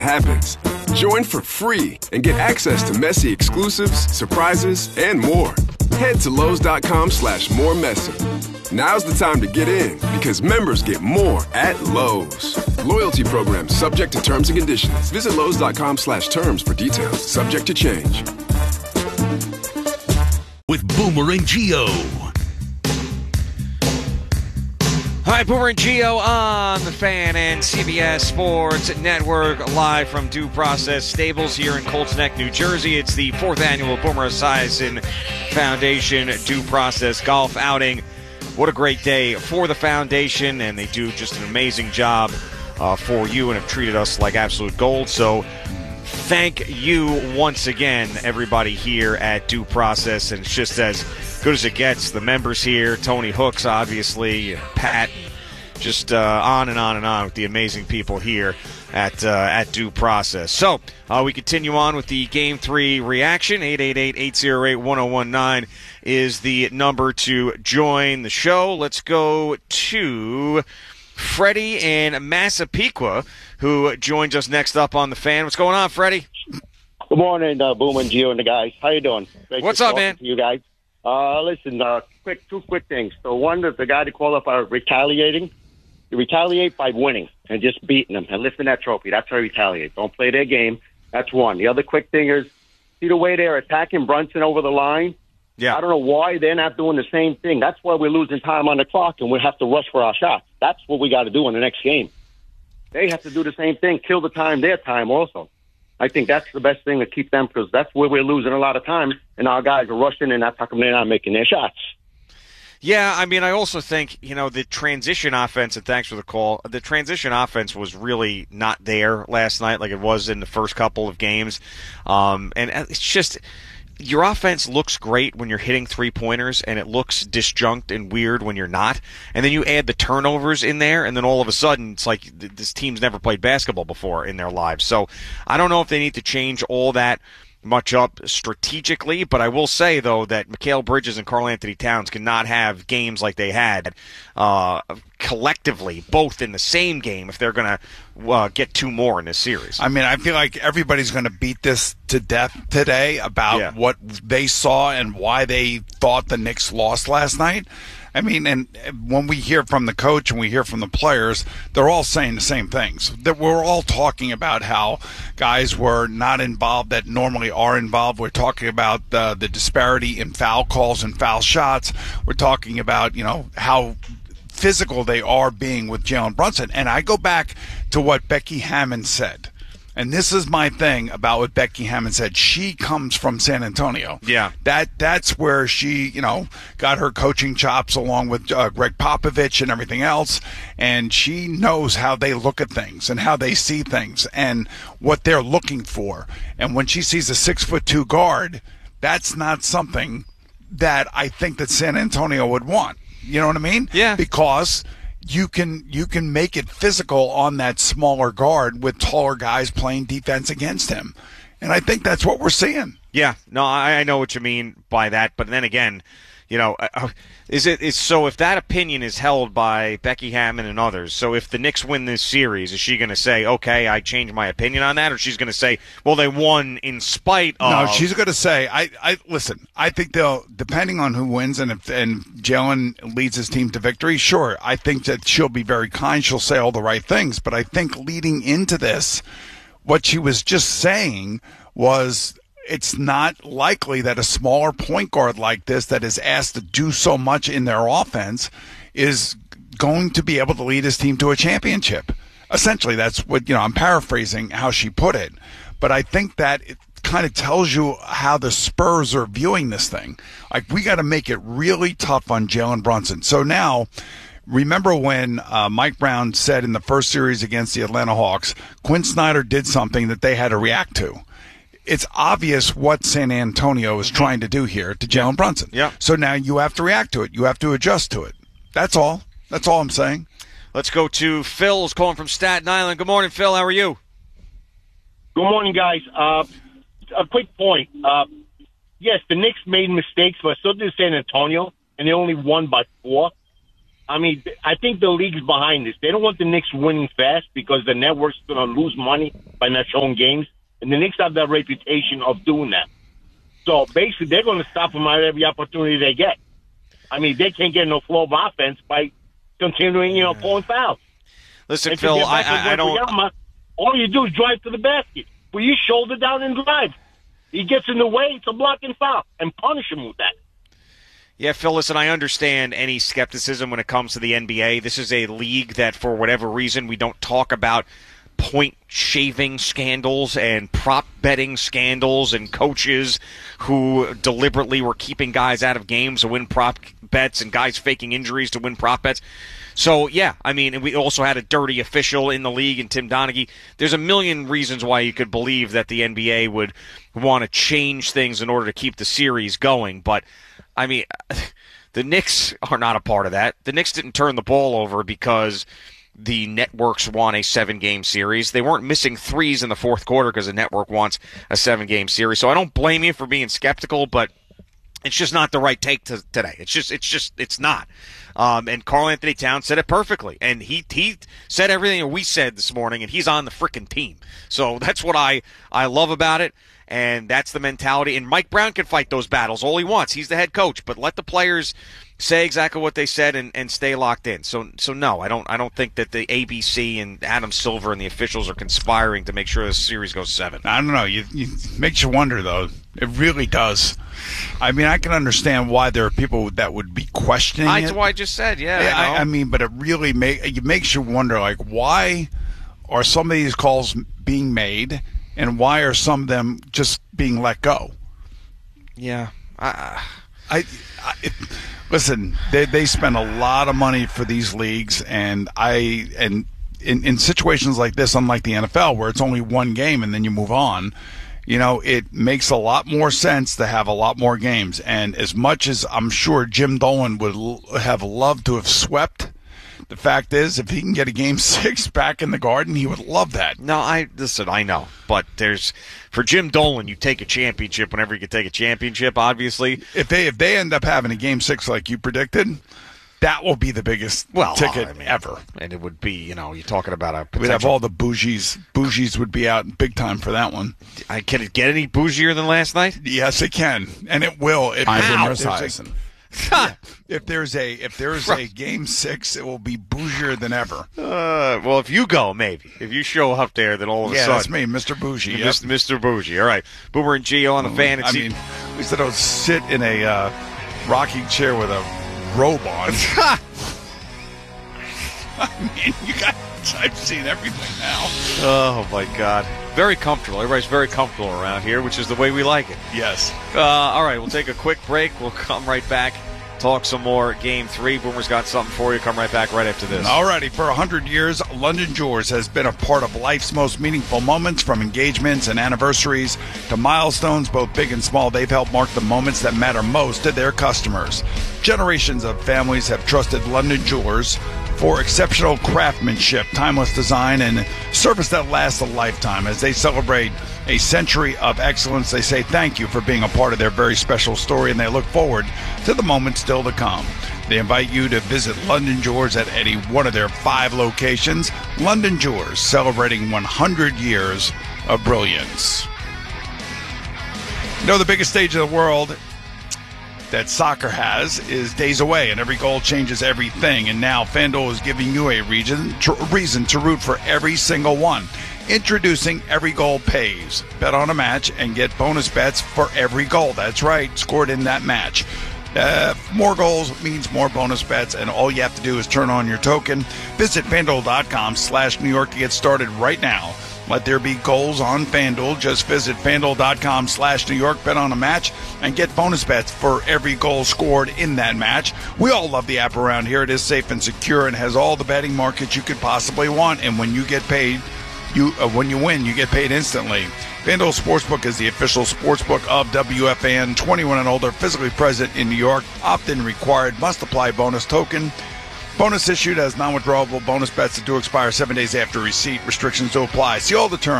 happens. Join for free and get access to messy exclusives, surprises, and more. Head to Lowe's.com/more messy. Now's the time to get in because members get more at Lowe's. Loyalty program subject to terms and conditions. Visit Lowe's.com/terms for details. Subject to change. With Boomer and Gio. Hi, Boomer and Gio on the Fan and CBS Sports Network, live from Due Process Stables here in Colts Neck, New Jersey. It's the 4th annual Boomer Esiason Foundation Due Process Golf Outing. What a great day for the foundation, and they do just an amazing job for you and have treated us like absolute gold. So thank you once again, everybody here at Due Process, and it's just as good as it gets. The members here, Tony Hooks, obviously, Pat, just on and on and on with the amazing people here at Due Process. So we continue on with the Game 3 reaction. 888-808-1019 is the number to join the show. Let's go to Freddie in Massapequa, who joins us next up on the Fan. What's going on, Freddie? Good morning, Boom and Gio and the guys. How you doing? Great What's up, man? To you guys. Listen, two quick things. So one, the guy to call up are retaliating. You retaliate by winning and just beating them and lifting that trophy. That's how you retaliate. Don't play their game. That's one. The other quick thing is, see the way they're attacking Brunson over the line? Yeah. I don't know why they're not doing the same thing. That's why we're losing time on the clock and we have to rush for our shots. That's what we got to do in the next game. They have to do the same thing, kill the time, their time also. I think that's the best thing to keep them, because that's where we're losing a lot of time, and our guys are rushing, and that's how come they're not making their shots. Yeah, I mean, I also think, the transition offense, and thanks for the call, the transition offense was really not there last night like it was in the first couple of games. And it's just, your offense looks great when you're hitting three-pointers, and it looks disjunct and weird when you're not. And then you add the turnovers in there, and then all of a sudden it's like this team's never played basketball before in their lives. So I don't know if they need to change all that much up strategically, but I will say, though, that Mikal Bridges and Karl Anthony Towns cannot have games like they had collectively, both in the same game, if they're going to get two more in this series. I mean, I feel like everybody's going to beat this to death today about what they saw and why they thought the Knicks lost last night. I mean, and when we hear from the coach and we hear from the players, they're all saying the same things. That we're all talking about how guys were not involved that normally are involved. We're talking about the disparity in foul calls and foul shots. We're talking about, how physical they are being with Jalen Brunson. And I go back to what Becky Hammon said. And this is my thing about what Becky Hammon said. She comes from San Antonio. Yeah. That's where she, got her coaching chops along with Greg Popovich and everything else. And she knows how they look at things and how they see things and what they're looking for. And when she sees a 6'2" guard, that's not something that I think that San Antonio would want. You know what I mean? Yeah. Because you can make it physical on that smaller guard with taller guys playing defense against him. And I think that's what we're seeing. Yeah, no, I know what you mean by that, but then again, so if that opinion is held by Becky Hammon and others, so if the Knicks win this series, is she going to say, okay, I changed my opinion on that, or she's going to say, well, they won in spite of... No, she's going to say, listen, I think they'll, depending on who wins, and Jalen leads his team to victory, sure, I think that she'll be very kind, she'll say all the right things, but I think leading into this, what she was just saying was... It's not likely that a smaller point guard like this that is asked to do so much in their offense is going to be able to lead his team to a championship. Essentially, that's what, I'm paraphrasing how she put it. But I think that it kind of tells you how the Spurs are viewing this thing. Like, we got to make it really tough on Jalen Brunson. So now, remember when Mike Brown said in the first series against the Atlanta Hawks, Quinn Snyder did something that they had to react to. It's obvious what San Antonio is trying to do here to Jalen Brunson. Yeah. So now you have to react to it. You have to adjust to it. That's all. That's all I'm saying. Let's go to Phil, who's calling from Staten Island. Good morning, Phil. How are you? Good morning, guys. A quick point. Yes, the Knicks made mistakes, but so did San Antonio, and they only won by 4. I mean, I think the league's behind this. They don't want the Knicks winning fast because the network's going to lose money by not showing games. And the Knicks have that reputation of doing that. So basically, they're going to stop them at every opportunity they get. I mean, they can't get no flow of offense by continuing, pulling fouls. Listen, Phil, I don't. All you do is drive to the basket. Well, you shoulder down and drive. He gets in the way, it's a blocking foul, and punish him with that. Yeah, Phil, listen, I understand any skepticism when it comes to the NBA. This is a league that, for whatever reason, we don't talk about point shaving scandals and prop betting scandals and coaches who deliberately were keeping guys out of games to win prop bets and guys faking injuries to win prop bets. So, yeah, I mean, we also had a dirty official in the league in Tim Donaghy. There's a million reasons why you could believe that the NBA would want to change things in order to keep the series going. But, I mean, the Knicks are not a part of that. The Knicks didn't turn the ball over because the networks won a 7-game series. They weren't missing threes in the fourth quarter because the network wants a 7-game series. So I don't blame you for being skeptical, but it's just not the right take today. It's not. And Karl-Anthony Towns said it perfectly. And he said everything we said this morning, and he's on the frickin' team. So that's what I love about it. And that's the mentality. And Mike Brown can fight those battles all he wants. He's the head coach. But let the players say exactly what they said and stay locked in. So no, I don't think that the ABC and Adam Silver and the officials are conspiring to make sure the series goes 7. I don't know. It makes you wonder, though. It really does. I mean, I can understand why there are people that would be questioning it. That's what I just said, yeah. I mean, but it really makes you wonder, like, why are some of these calls being made and why are some of them just being let go? Yeah. Listen, they spend a lot of money for these leagues, and in situations like this, unlike the NFL, where it's only one game and then you move on, it makes a lot more sense to have a lot more games. And as much as I'm sure Jim Dolan would have loved to have swept, the fact is, if he can get a Game 6 back in the Garden, he would love that. No, I know, but for Jim Dolan, you take a championship whenever you can take a championship. Obviously, if they end up having a Game 6 like you predicted, that will be the biggest ticket ever. And it would be, you're talking about a potential. We'd have all the bougies. Bougies would be out big time for that one. Can it get any bougier than last night? Yes, it can, and it will. If there's a Game 6, it will be bougier than ever. Well, if you go, maybe. If you show up there, then all of a sudden. Yeah, that's me, Mr. Bougie. Yep. Mr. Bougie. All right. Boomer and Gio on the fan. I mean, we said I'll sit in a rocking chair with a robe on. I mean, I've seen everything now. Oh, my God. Very comfortable. Everybody's very comfortable around here, which is the way we like it. Yes. All right, we'll take a quick break. We'll come right back, talk some more Game 3. Boomer's got something for you. Come right back right after this. All righty. For 100 years, London Jewelers has been a part of life's most meaningful moments, from engagements and anniversaries to milestones, both big and small. They've helped mark the moments that matter most to their customers. Generations of families have trusted London Jewelers for exceptional craftsmanship, timeless design, and service that lasts a lifetime. As they celebrate a century of excellence, they say thank you for being a part of their very special story, and they look forward to the moments still to come. They invite you to visit London Jewelers at any one of their 5 locations. London Jewelers, celebrating 100 years of brilliance. The biggest stage of the world that soccer has is days away, and every goal changes everything. And now FanDuel is giving you a reason to root for every single one. Introducing Every Goal Pays. Bet on a match and get bonus bets for every goal. That's right, scored in that match. More goals means more bonus bets, and all you have to do is turn on your token. Visit FanDuel.com/New York to get started right now. Let there be goals on FanDuel. Just visit FanDuel.com/New York, bet on a match, and get bonus bets for every goal scored in that match. We all love the app around here. It is safe and secure and has all the betting markets you could possibly want. And when you get paid, when you win, you get paid instantly. FanDuel Sportsbook is the official sportsbook of WFAN. 21 and older, physically present in New York. Opt-in required. Must apply bonus token. Bonus issued as non-withdrawable bonus bets that do expire 7 days after receipt. Restrictions do apply. See all the terms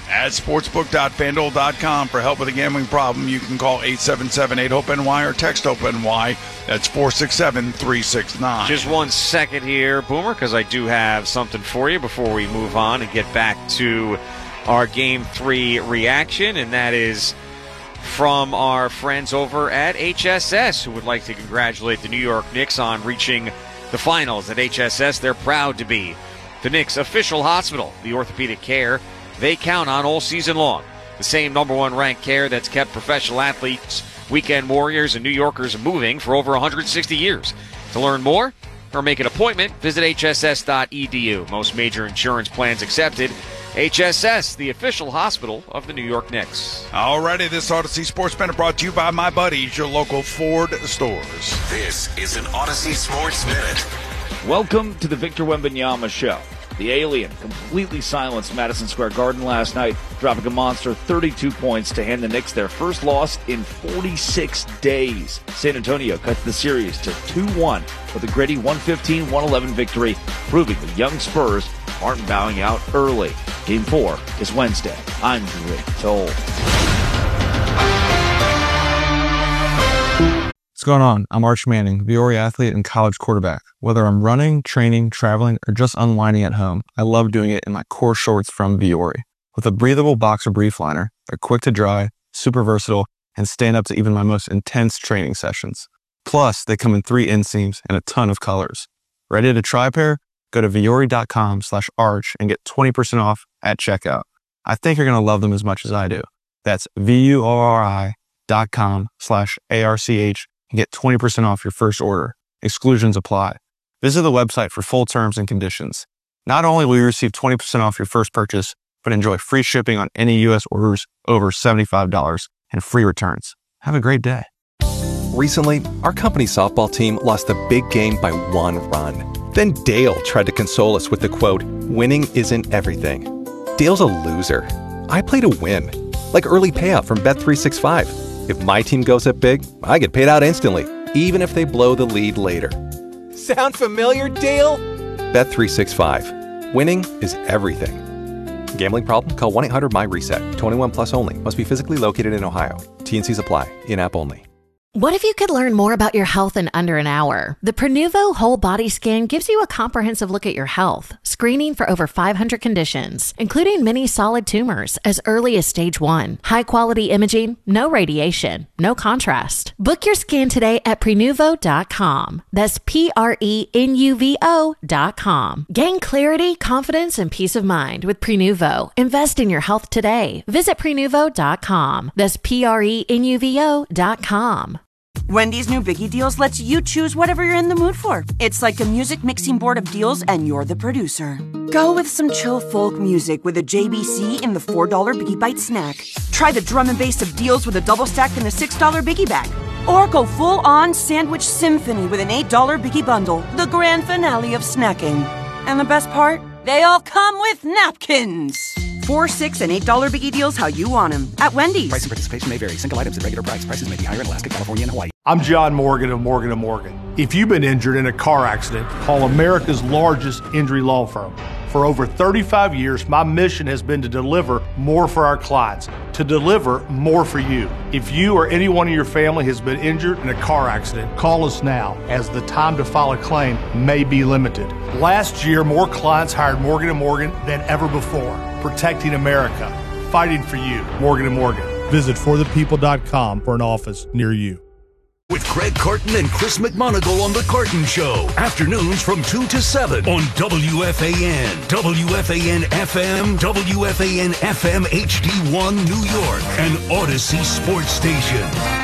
at sportsbook.fanduel.com. For help with a gambling problem, you can call 877-8-HOPE-NY or text HOPE-NY. That's 467-369. Just 1 second here, Boomer, because I do have something for you before we move on and get back to our Game 3 reaction, and that is from our friends over at HSS, who would like to congratulate the New York Knicks on reaching the finals. At HSS, they're proud to be the Knicks' official hospital, the orthopedic care they count on all season long. The same #1 ranked care that's kept professional athletes, weekend warriors, and New Yorkers moving for over 160 years. To learn more or make an appointment, visit hss.edu. Most major insurance plans accepted. HSS, the official hospital of the New York Knicks. Alrighty, this Odyssey Sports Minute brought to you by my buddies, your local Ford stores. This is an Odyssey Sports Minute. Welcome to the Victor Wembanyama Show. The alien completely silenced Madison Square Garden last night, dropping a monster 32 points to hand the Knicks their first loss in 46 days. San Antonio cut the series to 2-1 with a gritty 115-111 victory, proving the young Spurs aren't bowing out early. Game 4 is Wednesday. I'm Rick Toll. What's going on? I'm Arch Manning, Viore athlete and college quarterback. Whether I'm running, training, traveling, or just unwinding at home, I love doing it in my core shorts from Viore. With a breathable boxer brief liner, they're quick to dry, super versatile, and stand up to even my most intense training sessions. Plus, they come in 3 inseams and a ton of colors. Ready to try a pair? Go to viore.com/arch and get 20% off at checkout. I think you're going to love them as much as I do. That's VUORI.com/ARCH and get 20% off your first order. Exclusions apply. Visit the website for full terms and conditions. Not only will you receive 20% off your first purchase, but enjoy free shipping on any U.S. orders over $75 and free returns. Have a great day. Recently, our company softball team lost a big game by 1 run. Then Dale tried to console us with the quote, "Winning isn't everything." Dale's a loser. I play to win. Like early payout from Bet365. If my team goes up big, I get paid out instantly, even if they blow the lead later. Sound familiar, Dale? Bet365. Winning is everything. Gambling problem? Call 1-800-MY-RESET. 21 plus only. Must be physically located in Ohio. T&Cs apply. In-app only. What if you could learn more about your health in under an hour? The Prenuvo Whole Body Scan gives you a comprehensive look at your health, screening for over 500 conditions, including many solid tumors as early as stage 1. High-quality imaging, no radiation, no contrast. Book your scan today at Prenuvo.com. That's Prenuvo.com. Gain clarity, confidence, and peace of mind with Prenuvo. Invest in your health today. Visit Prenuvo.com. That's Prenuvo.com. Wendy's new Biggie Deals lets you choose whatever you're in the mood for. It's like a music mixing board of deals, and you're the producer. Go with some chill folk music with a JBC in the $4 Biggie Bite snack. Try the drum and bass of deals with a double stack in the $6 Biggie Bag. Or go full-on sandwich symphony with an $8 Biggie Bundle, the grand finale of snacking. And the best part? They all come with napkins. $4, $6, and $8 Biggie Deals how you want them at Wendy's. Price and participation may vary. Single items at regular price. Prices may be higher in Alaska, California, and Hawaii. I'm John Morgan of Morgan & Morgan. If you've been injured in a car accident, call America's largest injury law firm. For over 35 years, my mission has been to deliver more for our clients, to deliver more for you. If you or anyone in your family has been injured in a car accident, call us now, as the time to file a claim may be limited. Last year, more clients hired Morgan & Morgan than ever before. Protecting America, fighting for you. Morgan & Morgan. Visit forthepeople.com for an office near you. With Craig Carton and Chris McMonagle on The Carton Show. Afternoons from 2 to 7 on WFAN, WFAN-FM, WFAN-FM HD1 New York, and Odyssey Sports Station.